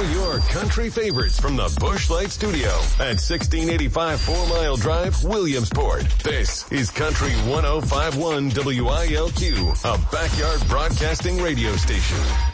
All your country favorites from the Busch Light Studio at 1685 4 Mile Drive, Williamsport. This is Country 105.1 WILQ, a backyard broadcasting radio station.